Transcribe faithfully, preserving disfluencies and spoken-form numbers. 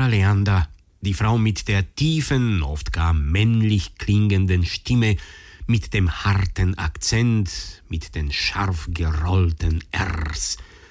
Ja, Leander, die Frau mit der tiefen, oft gar männlich klingenden Stimme, mit dem harten Akzent, mit den scharf gerollten Rs,